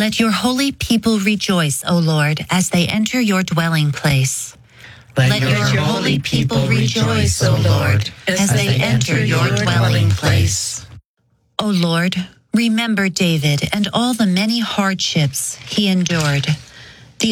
Let your holy people rejoice, O Lord, as they enter your dwelling place. Let your holy people rejoice, O Lord, as they enter your dwelling place. O Lord, remember David and all the many hardships he endured.